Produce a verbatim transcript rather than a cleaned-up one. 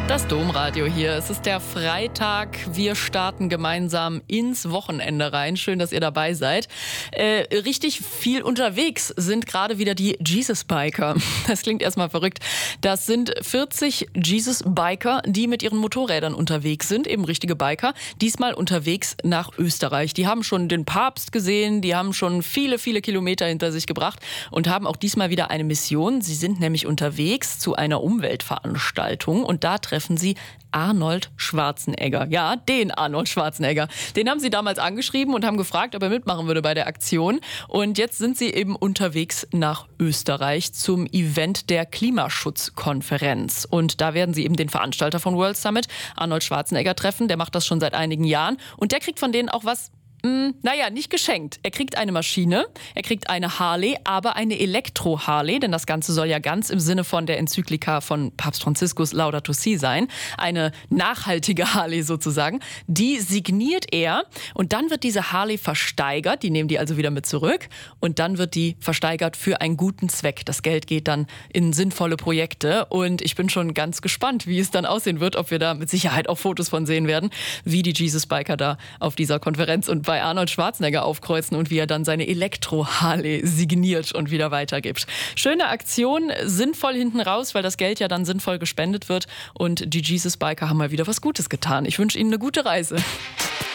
Das Domradio hier. Es ist der Freitag. Wir starten gemeinsam ins Wochenende rein. Schön, dass ihr dabei seid. Äh, richtig viel unterwegs sind gerade wieder die Jesus-Biker. Das klingt erstmal verrückt. Das sind vierzig Jesus-Biker, die mit ihren Motorrädern unterwegs sind. Eben richtige Biker. Diesmal unterwegs nach Österreich. Die haben schon den Papst gesehen. Die haben schon viele, viele Kilometer hinter sich gebracht und haben auch diesmal wieder eine Mission. Sie sind nämlich unterwegs zu einer Umweltveranstaltung und da treffen Sie Arnold Schwarzenegger. Ja, den Arnold Schwarzenegger. Den haben sie damals angeschrieben und haben gefragt, ob er mitmachen würde bei der Aktion. Und jetzt sind sie eben unterwegs nach Österreich zum Event der Klimaschutzkonferenz. Und da werden sie eben den Veranstalter von World Summit, Arnold Schwarzenegger, treffen. Der macht das schon seit einigen Jahren. Und der kriegt von denen auch was, naja, nicht geschenkt. Er kriegt eine Maschine, er kriegt eine Harley, aber eine Elektro-Harley, denn das Ganze soll ja ganz im Sinne von der Enzyklika von Papst Franziskus Laudato Si sein. Eine nachhaltige Harley sozusagen. Die signiert er und dann wird diese Harley versteigert. Die nehmen die also wieder mit zurück und dann wird die versteigert für einen guten Zweck. Das Geld geht dann in sinnvolle Projekte und ich bin schon ganz gespannt, wie es dann aussehen wird, ob wir da mit Sicherheit auch Fotos von sehen werden, wie die Jesus-Biker da auf dieser Konferenz und bei Arnold Schwarzenegger aufkreuzen und wie er dann seine Elektro-Harley signiert und wieder weitergibt. Schöne Aktion, sinnvoll hinten raus, weil das Geld ja dann sinnvoll gespendet wird und die Jesus-Biker haben mal wieder was Gutes getan. Ich wünsche Ihnen eine gute Reise.